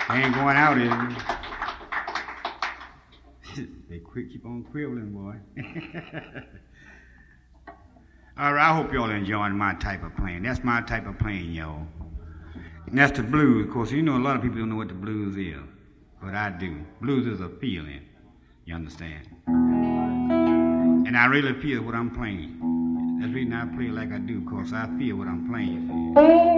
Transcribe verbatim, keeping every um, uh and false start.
They ain't going out, is it? They quick keep on quibbling, boy. All right, I hope y'all enjoying my type of playing. That's my type of playing, y'all. And that's the blues. Of course, you know a lot of people don't know what the blues is, but I do. Blues is a feeling, you understand? And I really feel what I'm playing. That's the reason I play like I do, because I feel what I'm playing.